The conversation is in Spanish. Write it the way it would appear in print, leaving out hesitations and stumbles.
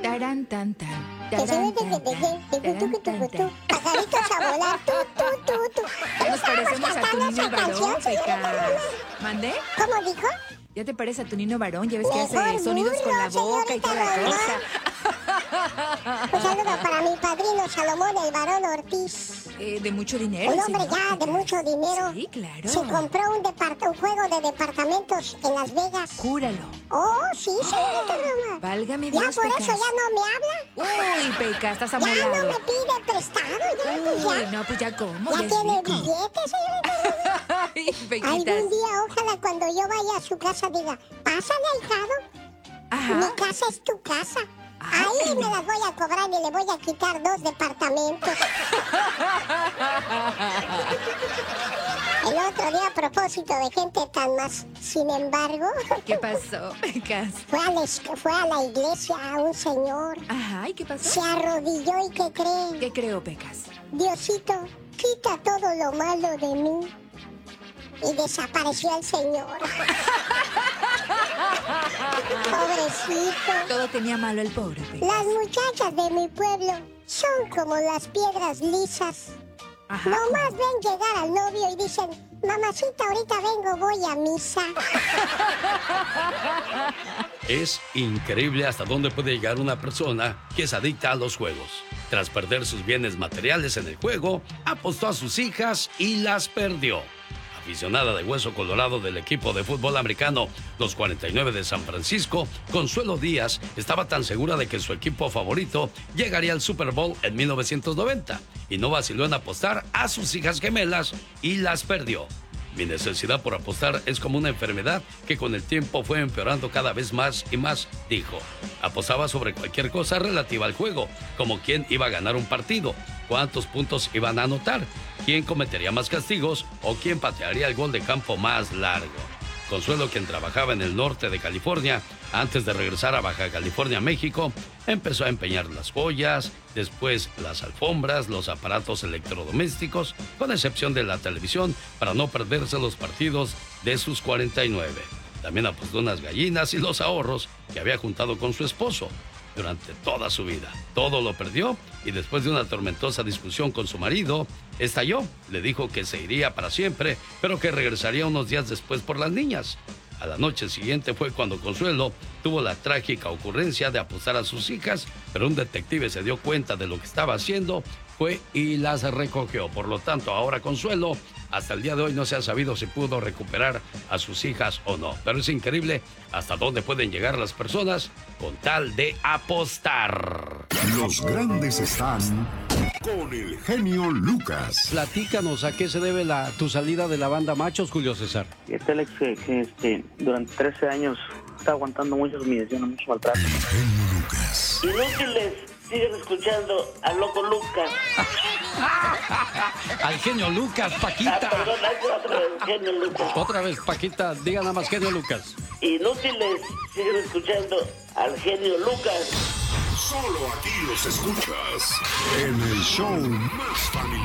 Tarán, tan, tan. Pajaritos a volar, Ya nos parecemos a tu niño varón, Pecas. ¿Mandé? ¿Cómo dijo? ¿Ya te parece a tu niño varón? Ya ves que Mejor hace sonidos con la burlo, boca y toda la señorita cosa. Un saludo para mi padrino Salomón, el varón Ortiz. De mucho dinero. Un hombre señor, ya de Pecas. mucho dinero. Sí, claro. Se compró un juego de departamentos en Las Vegas. Júralo. Oh, sí, señorita Roma. Válgame Ya Dios, por Pecas. eso ya no me habla. Uy, Pecas, estás Ya no amolado. me pide prestado, ya, pues Uy, ya. no, pues ya cómo. Ya Ya es tiene rico. billetes, señorita Roma. Ay, Pequitas. Algún día, ojalá cuando yo vaya a su casa diga, pásale, ahijado. Ajá. Mi casa es tu casa. Ahí me las voy a cobrar y le voy a quitar 2 departamentos. El otro día, a propósito de gente tan más, sin embargo, ¿Qué pasó, Pecas? fue a la iglesia a un señor. Ajá, ¿y qué pasó? Se arrodilló y ¿qué cree? ¿Qué creo, Pecas? Diosito, quita todo lo malo de mí. Y desapareció el señor. Pobrecito. Todo tenía malo el pobre, Pecas. Las muchachas de mi pueblo son como las piedras lisas. Ajá. Nomás ven llegar al novio y dicen, mamacita, ahorita vengo, voy a misa. Es increíble hasta dónde puede llegar una persona que es adicta a los juegos. Tras perder sus bienes materiales en el juego, apostó a sus hijas y las perdió. Aficionada de hueso colorado del equipo de fútbol americano, los 49 de San Francisco, Consuelo Díaz estaba tan segura de que su equipo favorito llegaría al Super Bowl en 1990 y no vaciló en apostar a sus hijas gemelas y las perdió. Mi necesidad por apostar es como una enfermedad que con el tiempo fue empeorando cada vez más y más, dijo. Apostaba sobre cualquier cosa relativa al juego, como quién iba a ganar un partido, cuántos puntos iban a anotar, quién cometería más castigos o quién patearía el gol de campo más largo. Consuelo, quien trabajaba en el norte de California, antes de regresar a Baja California, México, empezó a empeñar las joyas, después las alfombras, los aparatos electrodomésticos, con excepción de la televisión, para no perderse los partidos de sus 49. También apostó unas gallinas y los ahorros que había juntado con su esposo durante toda su vida. Todo lo perdió y después de una tormentosa discusión con su marido, estalló. Le dijo que se iría para siempre, pero que regresaría unos días después por las niñas. A la noche siguiente fue cuando Consuelo tuvo la trágica ocurrencia de apostar a sus hijas, pero un detective se dio cuenta de lo que estaba haciendo, fue y las recogió. Por lo tanto, ahora Consuelo, hasta el día de hoy no se ha sabido si pudo recuperar a sus hijas o no. Pero es increíble hasta dónde pueden llegar las personas con tal de apostar. Los grandes están con el genio Lucas. Platícanos, ¿a qué se debe tu salida de la banda Machos, Julio César? Alex, que durante 13 años está aguantando muchas humillaciones, mucho maltrato. El genio Lucas. Inútiles, siguen escuchando al loco Lucas. Al genio Lucas, Paquita. Perdón, otra vez, genio Lucas. Otra vez, Paquita, diga nada más genio Lucas. Inútiles, siguen escuchando al genio Lucas. Solo aquí los escuchas en el show más familiar.